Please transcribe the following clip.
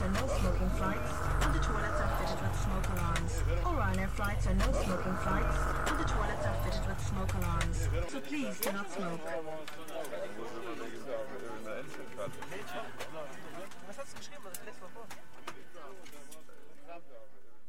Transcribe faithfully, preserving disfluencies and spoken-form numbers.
flights are no smoking flights, and the toilets are fitted with smoke alarms. All Ryanair flights are no smoking flights, and the toilets are fitted with smoke alarms. So please do not smoke. Was hast du geschrieben? Was ist das letzte Mal vor?